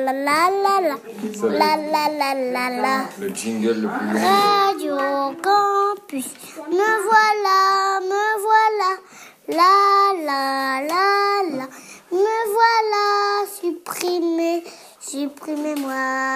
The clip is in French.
la la la la. La la la la la. Le jingle le plus long. Radio Campus, me voilà, la la la la, me voilà, supprimez-moi.